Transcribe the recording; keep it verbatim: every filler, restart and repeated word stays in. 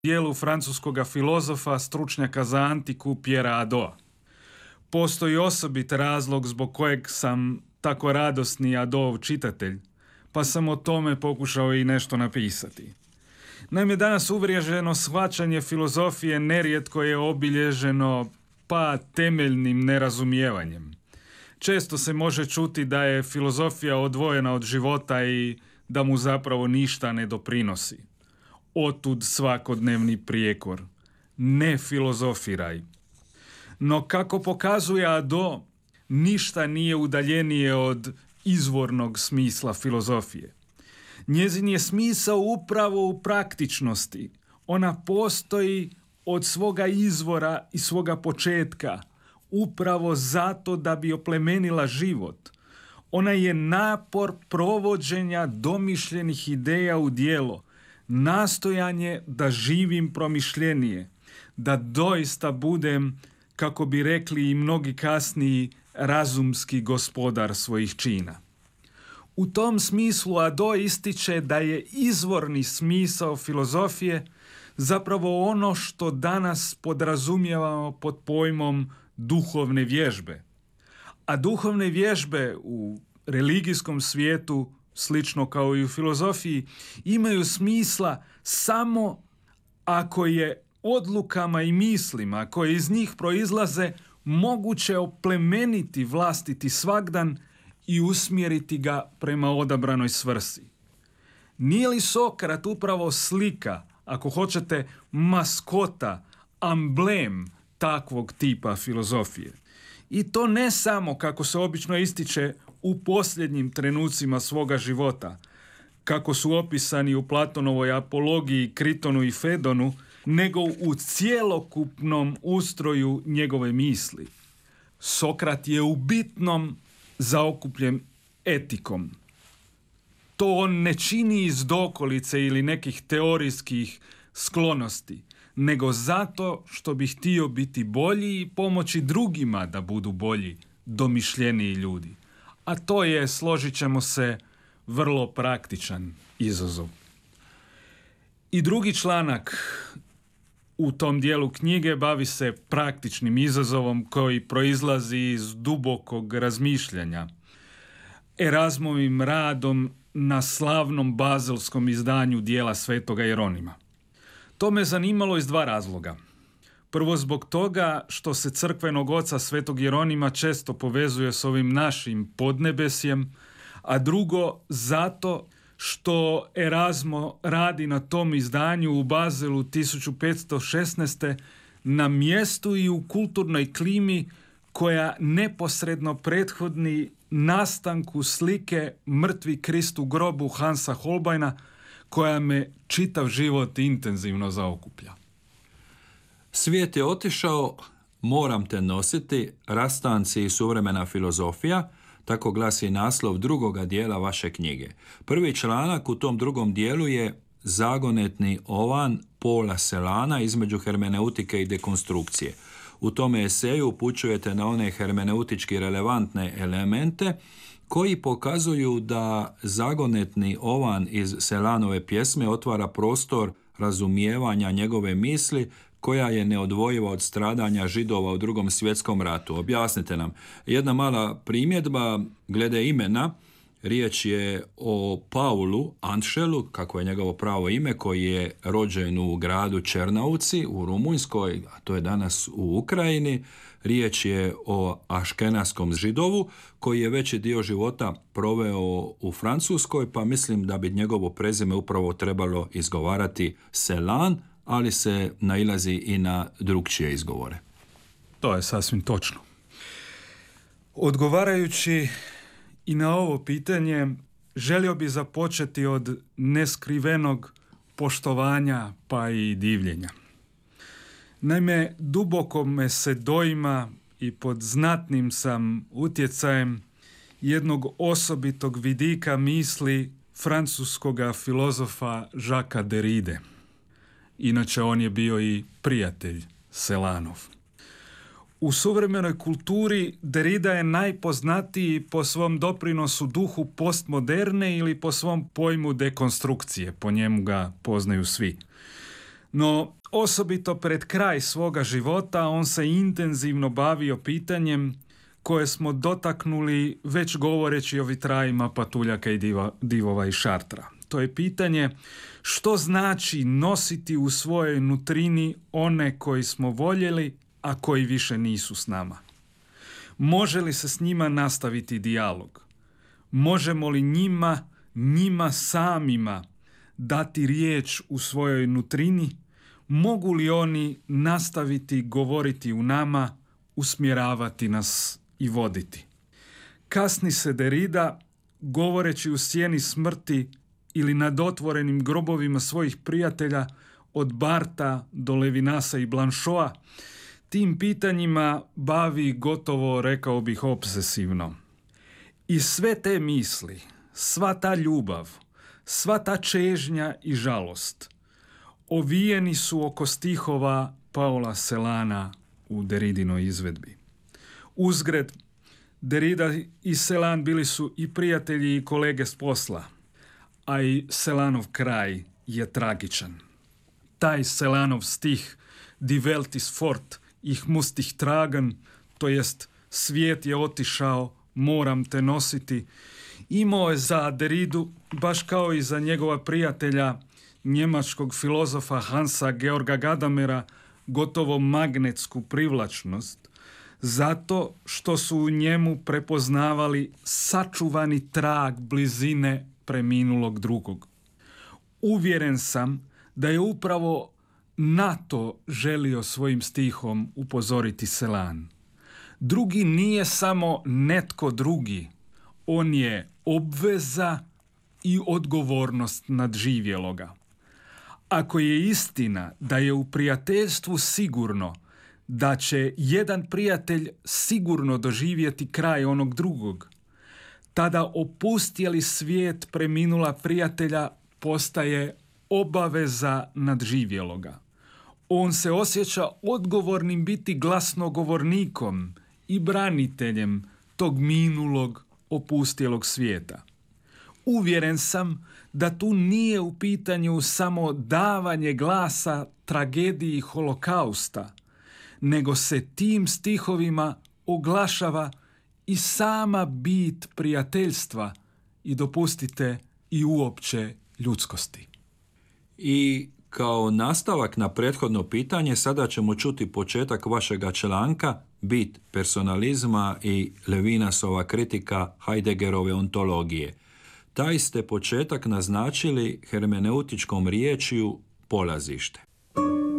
dijelu francuskog filozofa, stručnjaka za antiku Pierre Hadot. Postoji osobit razlog zbog kojeg sam tako radosni Hadotov čitatelj, pa sam o tome pokušao i nešto napisati. Naime, danas uvriježeno shvaćanje filozofije nerijetko je obilježeno pa temeljnim nerazumijevanjem. Često se može čuti da je filozofija odvojena od života i da mu zapravo ništa ne doprinosi. Otud svakodnevni prijekor. Ne filozofiraj. No kako pokazuje Hadot, ništa nije udaljenije od izvornog smisla filozofije. Njezin je smisao upravo u praktičnosti. Ona postoji od svoga izvora i svoga početka, upravo zato da bi oplemenila život. Ona je napor provođenja domišljenih ideja u djelo, nastojanje da živim promišljenije, da doista budem, kako bi rekli i mnogi kasniji, razumski gospodar svojih čina. U tom smislu Hadot ističe da je izvorni smisao filozofije zapravo ono što danas podrazumijevamo pod pojmom duhovne vježbe. A duhovne vježbe u religijskom svijetu, slično kao i u filozofiji, imaju smisla samo ako je odlukama i mislima koje iz njih proizlaze moguće oplemeniti vlastiti svagdan i usmjeriti ga prema odabranoj svrsi. Nije li Sokrat upravo slika, ako hoćete, maskota, amblem takvog tipa filozofije? I to ne samo, kako se obično ističe, u posljednjim trenucima svoga života, kako su opisani u Platonovoj apologiji Kritonu i Fedonu, nego u cjelokupnom ustroju njegove misli. Sokrat je u bitnom zaokupljen etikom. To on ne čini iz dokolice ili nekih teorijskih sklonosti, nego zato što bi htio biti bolji i pomoći drugima da budu bolji, domišljeniji ljudi. A to je, složit ćemo se, vrlo praktičan izazov. I drugi članak u tom dijelu knjige bavi se praktičnim izazovom koji proizlazi iz dubokog razmišljanja. Erazmovim radom na slavnom bazelskom izdanju dijela Svetoga Jeronima. To me zanimalo iz dva razloga. Prvo zbog toga što se crkvenog oca Svetog Jeronima često povezuje s ovim našim podnebesjem, a drugo zato što Erazmo radi na tom izdanju u Bazelu tisuću petsto šesnaeste. na mjestu i u kulturnoj klimi koja neposredno prethodni nastanku slike Mrtvi Krist u grobu Hansa Holbeina, koja me čitav život intenzivno zaokuplja. Svijet je otišao, moram te nositi, rastanci i suvremena filozofija, tako glasi naslov drugoga dijela vaše knjige. Prvi članak u tom drugom dijelu je zagonetni ovan Paula Celana između hermeneutike i dekonstrukcije. U tome eseju upućujete na one hermeneutički relevantne elemente koji pokazuju da zagonetni ovan iz Celanove pjesme otvara prostor razumijevanja njegove misli koja je neodvojiva od stradanja Židova u Drugom svjetskom ratu. Objasnite nam. Jedna mala primjedba glede imena. Riječ je o Paulu Antšelu, kako je njegovo pravo ime, koji je rođen u gradu Černauci u Rumunjskoj, a to je danas u Ukrajini. Riječ je o aškenaskom Židovu koji je veći dio života proveo u Francuskoj, pa mislim da bi njegovo prezime upravo trebalo izgovarati Celan, ali se nailazi i na drugčije izgovore. To je sasvim točno. Odgovarajući i na ovo pitanje, želio bi započeti od neskrivenog poštovanja pa i divljenja. Naime, duboko me se doima i pod znatnim sam utjecajem jednog osobitog vidika misli francuskoga filozofa Jacquesa Derride. Inače, on je bio i prijatelj Celanov. U suvremenoj kulturi Derrida je najpoznatiji po svom doprinosu duhu postmoderne ili po svom pojmu dekonstrukcije, po njemu ga poznaju svi. No, osobito pred kraj svoga života on se intenzivno bavio pitanjem koje smo dotaknuli već govoreći o vitrajima Patuljaka i diva, divova i Šartra. To je pitanje što znači nositi u svojoj nutrini one koji smo voljeli, a koji više nisu s nama. Može li se s njima nastaviti dijalog? Možemo li njima, njima samima dati riječ u svojoj nutrini? Mogu li oni nastaviti govoriti u nama, usmjeravati nas i voditi? Kasni se Derrida, govoreći u sjeni smrti ili nad otvorenim grobovima svojih prijatelja od Barta do Levinasa i Blanchoa, tim pitanjima bavi gotovo, rekao bih, obsesivno. I sve te misli, sva ta ljubav, sva ta čežnja i žalost ovijeni su oko stihova Paola Celana u Derridinoj izvedbi. Uzgred, Derrida i Celan bili su i prijatelji i kolege s posla, a i Celanov kraj je tragičan. Taj Celanov stih Die Welt ist fort, ich muss dich tragen, to jest svijet je otišao, moram te nositi, imao je za Derridu, baš kao i za njegova prijatelja, njemačkog filozofa Hansa Georga Gadamera, gotovo magnetsku privlačnost, zato što su u njemu prepoznavali sačuvani trag blizine preminulog drugog. Uvjeren sam da je upravo na to želio svojim stihom upozoriti Celan. Drugi nije samo netko drugi, on je obveza i odgovornost nadživjeloga. Ako je istina da je u prijateljstvu sigurno da će jedan prijatelj sigurno doživjeti kraj onog drugog, tada opustjeli svijet preminula prijatelja postaje obaveza nadživjeloga. On se osjeća odgovornim biti glasnogovornikom i braniteljem tog minulog opustjelog svijeta. Uvjeren sam da tu nije u pitanju samo davanje glasa tragediji holokausta, nego se tim stihovima oglašava i sama bit prijateljstva i, dopustite, i uopće ljudskosti. I kao nastavak na prethodno pitanje sada ćemo čuti početak vašega članka Bit personalizma i Levinasova kritika Heideggerove ontologije. Taj ste početak naznačili hermeneutičkom riječju polazište.